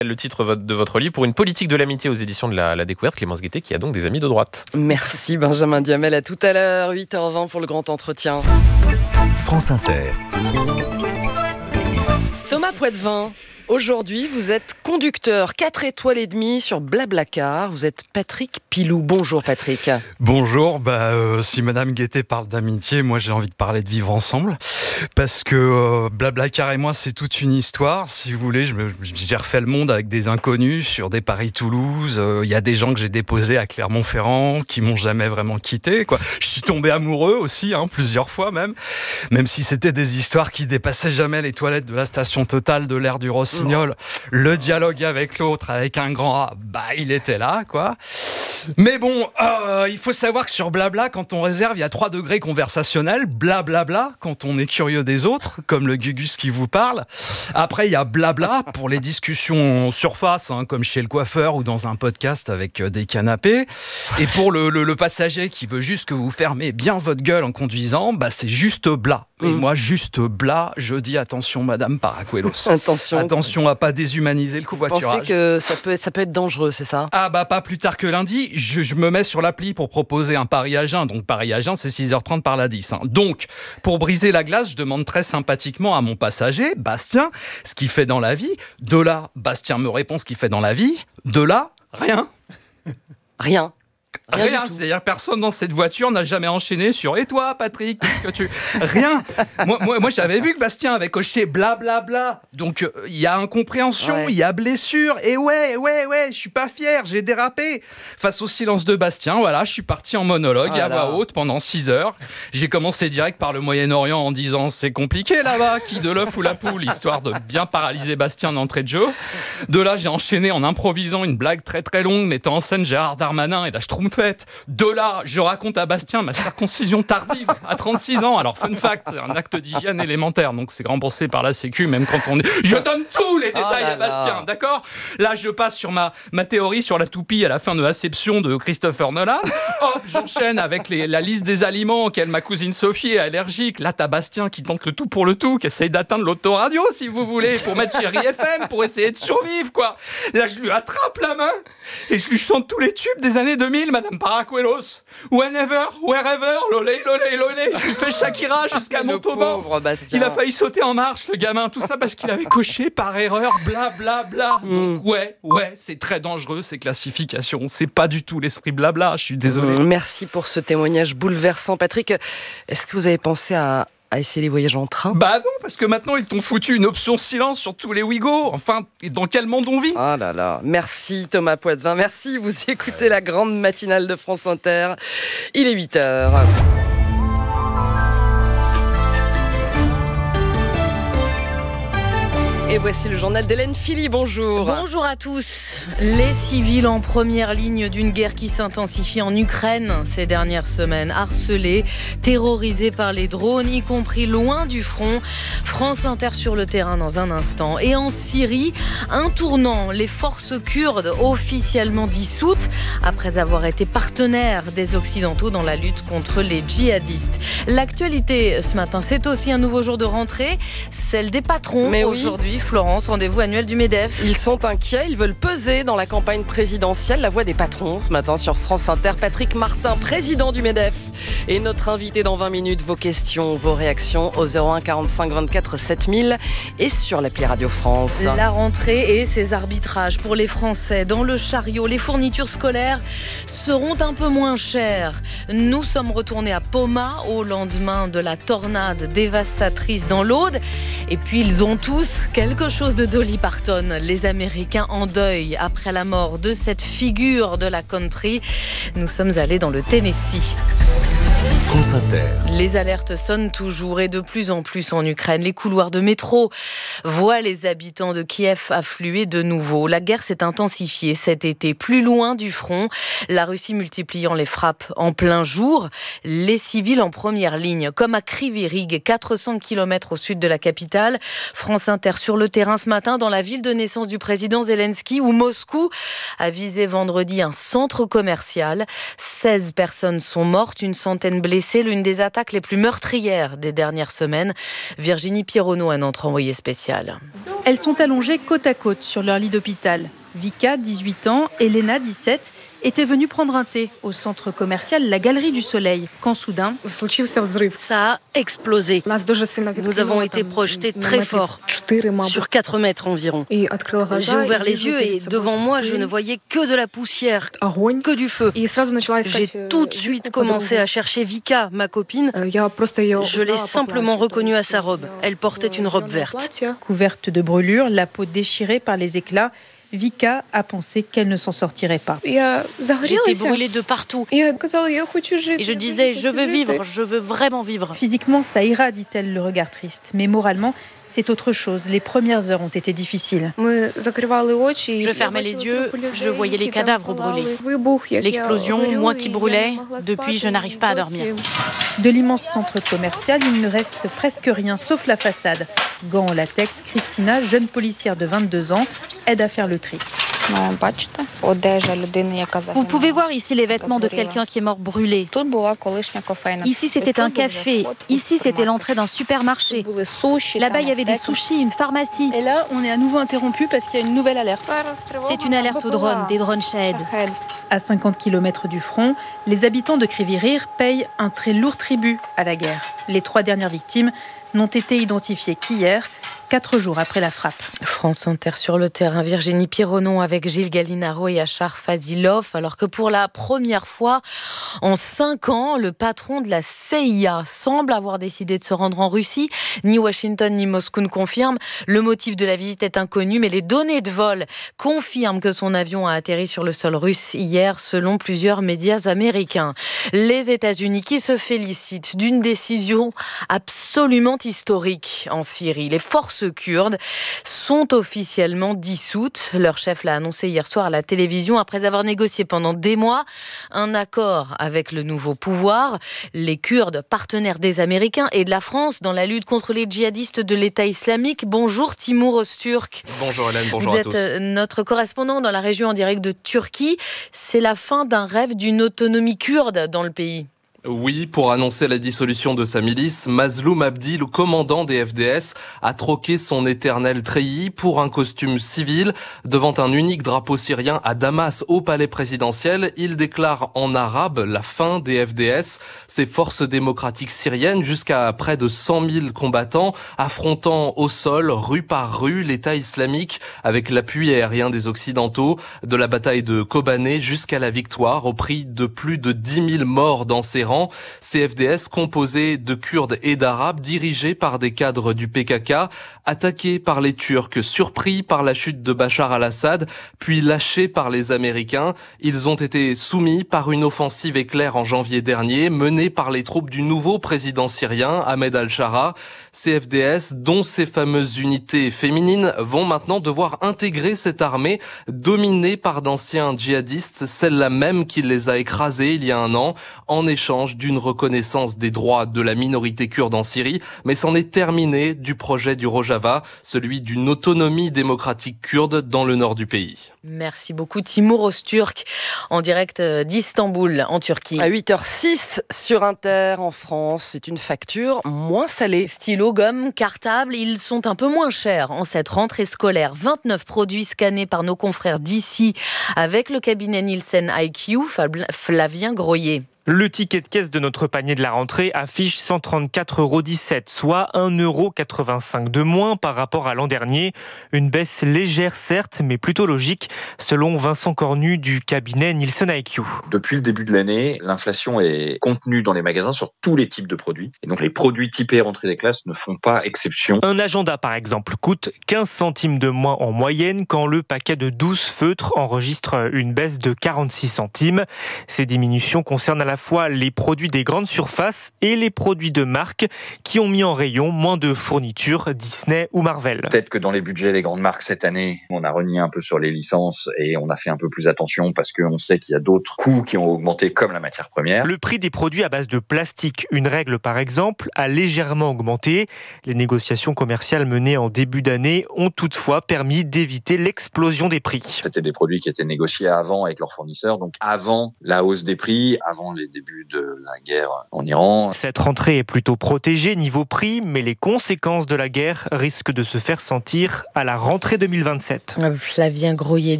Le titre de votre livre, Pour une politique de l'amitié aux éditions de la Découverte, Clémence Guettet qui a donc des amis de droite. Merci Benjamin Duhamel, à tout à l'heure, 8h20 pour le grand entretien. France Inter. Thomas Poitvin, aujourd'hui vous êtes conducteur 4 étoiles et demie sur Blablacar. Vous êtes Patrick Pilou. Bonjour Patrick. Bonjour, si Madame Guettet parle d'amitié, moi j'ai envie de parler de vivre ensemble. Parce que Blablacar et moi c'est toute une histoire. Si vous voulez, j'ai refait le monde avec des inconnus sur des Paris-Toulouse. Il y a des gens que j'ai déposés à Clermont-Ferrand qui m'ont jamais vraiment quitté, quoi. Je suis tombé amoureux aussi, plusieurs fois même si c'était des histoires qui dépassaient jamais les toilettes de la station Total de l'aire du Rossignol. Le dialogue avec l'autre, avec un grand A, il était là, quoi. Mais bon, il faut savoir que sur Blabla, quand on réserve, il y a 3 degrés conversationnels. Blablabla, quand on est curieux des autres, comme le Gugus qui vous parle. Après, il y a Blabla pour les discussions en surface, comme chez le coiffeur ou dans un podcast avec des canapés. Et pour le passager qui veut juste que vous fermez bien votre gueule en conduisant, c'est juste Bla. Et moi, juste Bla, je dis attention, Madame Paracuelos. Attention à pas déshumaniser le covoiturage. Vous pensez que ça peut être dangereux, c'est ça ? Pas plus tard que lundi, je me mets sur l'appli pour proposer un Paris-Agen. Donc Paris-Agen, c'est 6h30 par la 10. Donc, pour briser la glace, je demande très sympathiquement à mon passager, Bastien, ce qu'il fait dans la vie. De là, Bastien me répond ce qu'il fait dans la vie. De là, rien. Rien, C'est-à-dire personne dans cette voiture n'a jamais enchaîné sur « Et toi, Patrick, qu'est-ce que tu... » Rien. Moi, j'avais vu que Bastien avait coché blablabla. Donc, il y a incompréhension, il y a blessure. Et ouais, je suis pas fier, j'ai dérapé. Face au silence de Bastien, voilà, je suis parti en monologue à voix haute pendant 6 heures. J'ai commencé direct par le Moyen-Orient en disant « C'est compliqué là-bas, qui de l'œuf ou la poule ?» histoire de bien paralyser Bastien d'entrée de jeu. De là, j'ai enchaîné en improvisant une blague très très longue mettant en scène Gérard Darmanin et la Schtroumpfette. De là, je raconte à Bastien ma circoncision tardive à 36 ans. Alors, fun fact, c'est un acte d'hygiène élémentaire, donc c'est remboursé par la Sécu, même quand on est... Je donne tous les détails à Bastien, d'accord ? Là, je passe sur ma théorie sur la toupie à la fin de Inception de Christopher Nolan. Hop, j'enchaîne avec la liste des aliments auxquels ma cousine Sophie est allergique. Là, t'as Bastien qui tente le tout pour le tout, qui essaye d'atteindre l'autoradio, si vous voulez, pour mettre Chéri FM, pour essayer de survivre, quoi. Là, je lui attrape la main et je lui chante tous les tubes des années 2000, Madame Paracuelos. Whenever, wherever, lolé. Je lui fais Shakira jusqu'à Montauban. Il a failli sauter en marche, le gamin. Tout ça parce qu'il avait coché par erreur, blablabla. Donc ouais, c'est très dangereux, ces classifications. C'est pas du tout l'esprit blabla, je suis désolé. Merci pour ce témoignage bouleversant. Patrick, est-ce que vous avez pensé à essayer les voyages en train ? Non, parce que maintenant, ils t'ont foutu une option silence sur tous les Ouigo. Enfin, dans quel monde on vit ? Ah là là, merci Thomas Poitvin, merci. Vous écoutez la grande matinale de France Inter. Il est 8h. Et voici le journal d'Hélène Philly, bonjour. Bonjour à tous. Les civils en première ligne d'une guerre qui s'intensifie en Ukraine ces dernières semaines, harcelés, terrorisés par les drones, y compris loin du front. France Inter sur le terrain dans un instant. Et en Syrie, un tournant, les forces kurdes officiellement dissoutes après avoir été partenaires des Occidentaux dans la lutte contre les djihadistes. L'actualité ce matin, c'est aussi un nouveau jour de rentrée, celle des patrons. Mais aujourd'hui. Florence, rendez-vous annuel du MEDEF. Ils sont inquiets, ils veulent peser dans la campagne présidentielle. La voix des patrons ce matin sur France Inter. Patrick Martin, président du MEDEF, est notre invité dans 20 minutes. Vos questions, vos réactions au 01 45 24 7000 et sur l'appli Radio France. La rentrée et ses arbitrages pour les Français. Dans le chariot, les fournitures scolaires seront un peu moins chères. Nous sommes retournés à Poma au lendemain de la tornade dévastatrice dans l'Aude. Et puis ils ont tous quelque chose de Dolly Parton, les Américains en deuil après la mort de cette figure de la country. Nous sommes allés dans le Tennessee. France Inter. Les alertes sonnent toujours et de plus en plus en Ukraine. Les couloirs de métro voient les habitants de Kiev affluer de nouveau. La guerre s'est intensifiée cet été, plus loin du front. La Russie multipliant les frappes en plein jour. Les civils en première ligne, comme à Kryvyi Rih, 400 km au sud de la capitale. France Inter sur le terrain ce matin dans la ville de naissance du président Zelensky, où Moscou a visé vendredi un centre commercial. 16 personnes sont mortes, une centaine personnes blessées, l'une des attaques les plus meurtrières des dernières semaines. Virginie Pierronneau, un autre envoyé spécial. Elles sont allongées côte à côte sur leur lit d'hôpital. Vika, 18 ans, Elena, 17, étaient venues prendre un thé au centre commercial La Galerie du Soleil, quand soudain, ça a explosé. Nous avons été projetés très fort, sur 4 mètres environ. J'ai ouvert les yeux et devant moi, je ne voyais que de la poussière, que du feu. J'ai tout de suite commencé à chercher Vika, ma copine. Je l'ai simplement reconnue à sa robe. Elle portait une robe verte. Couverte de brûlures, la peau déchirée par les éclats, Vika a pensé qu'elle ne s'en sortirait pas. J'étais brûlée de partout. Et je disais, je veux vivre, je veux vraiment vivre. Physiquement, ça ira, dit-elle, le regard triste. Mais moralement, c'est autre chose. Les premières heures ont été difficiles. Je fermais les yeux, je voyais les cadavres brûler. L'explosion, moi qui brûlais, depuis je n'arrive pas à dormir. De l'immense centre commercial, il ne reste presque rien, sauf la façade. Gants en latex, Christina, jeune policière de 22 ans, aide à faire le tri. Vous pouvez voir ici les vêtements de quelqu'un qui est mort brûlé. Ici, c'était un café. Ici, c'était l'entrée d'un supermarché. Là-bas, il y avait des sushis, une pharmacie. Et là, on est à nouveau interrompu parce qu'il y a une nouvelle alerte. C'est une alerte aux drones, des drones Shahed. À 50 km du front, les habitants de Kryvyi-Rih payent un très lourd tribut à la guerre. Les 3 dernières victimes n'ont été identifiées qu'hier, 4 jours après la frappe. France Inter sur le terrain, Virginie Pierronneau avec Gilles Gallinaro et Achar Fazilov, alors que pour la première fois en 5 ans, le patron de la CIA semble avoir décidé de se rendre en Russie. Ni Washington ni Moscou ne confirment. Le motif de la visite est inconnu, mais les données de vol confirment que son avion a atterri sur le sol russe hier, selon plusieurs médias américains. Les États-Unis qui se félicitent d'une décision absolument historique en Syrie. Les forces kurdes sont officiellement dissoutes. Leur chef l'a annoncé hier soir à la télévision après avoir négocié pendant des mois un accord avec le nouveau pouvoir. Les Kurdes, partenaires des Américains et de la France dans la lutte contre les djihadistes de l'État islamique. Bonjour Timur Öztürk. Bonjour Hélène, bonjour à tous. Vous êtes notre correspondant dans la région en direct de Turquie. C'est la fin d'un rêve d'une autonomie kurde dans le pays. Oui, pour annoncer la dissolution de sa milice, Mazloum Abdi, le commandant des FDS, a troqué son éternel treillis pour un costume civil. Devant un unique drapeau syrien à Damas, au palais présidentiel, il déclare en arabe la fin des FDS. Ces forces démocratiques syriennes, jusqu'à près de 100 000 combattants, affrontant au sol, rue par rue, l'État islamique, avec l'appui aérien des Occidentaux, de la bataille de Kobané jusqu'à la victoire, au prix de plus de 10 000 morts dans ces rangs. Ces FDS composés de Kurdes et d'Arabes, dirigés par des cadres du PKK, attaqués par les Turcs, surpris par la chute de Bachar al-Assad, puis lâchés par les Américains. Ils ont été soumis par une offensive éclair en janvier dernier, menée par les troupes du nouveau président syrien, Ahmed al-Shara. Ces FDS, dont ces fameuses unités féminines, vont maintenant devoir intégrer cette armée dominée par d'anciens djihadistes, celle-là même qui les a écrasés il y a un an, en échange d'une reconnaissance des droits de la minorité kurde en Syrie, mais c'en est terminé du projet du Rojava, celui d'une autonomie démocratique kurde dans le nord du pays. Merci beaucoup Timur Öztürk, en direct d'Istanbul, en Turquie. À 8h06 sur Inter, en France, c'est une facture moins salée. Stylo, gomme, cartable, ils sont un peu moins chers en cette rentrée scolaire. 29 produits scannés par nos confrères d'ici avec le cabinet Nielsen IQ, Flavien Groyer. Le ticket de caisse de notre panier de la rentrée affiche 134,17 €, soit 1,85 € de moins par rapport à l'an dernier. Une baisse légère certes, mais plutôt logique, selon Vincent Cornu du cabinet Nielsen IQ. Depuis le début de l'année, l'inflation est contenue dans les magasins sur tous les types de produits. Et donc les produits typés rentrée des classes ne font pas exception. Un agenda par exemple coûte 15 centimes de moins en moyenne, quand le paquet de 12 feutres enregistre une baisse de 46 centimes. Ces diminutions concernent à la fois les produits des grandes surfaces et les produits de marque qui ont mis en rayon moins de fournitures Disney ou Marvel. Peut-être que dans les budgets des grandes marques cette année, on a renié un peu sur les licences et on a fait un peu plus attention parce qu'on sait qu'il y a d'autres coûts qui ont augmenté comme la matière première. Le prix des produits à base de plastique, une règle par exemple, a légèrement augmenté. Les négociations commerciales menées en début d'année ont toutefois permis d'éviter l'explosion des prix. C'était des produits qui étaient négociés avant avec leurs fournisseurs, donc avant la hausse des prix, avant les débuts de la guerre en Iran. Cette rentrée est plutôt protégée niveau prix, mais les conséquences de la guerre risquent de se faire sentir à la rentrée 2027. Flavien Groyer.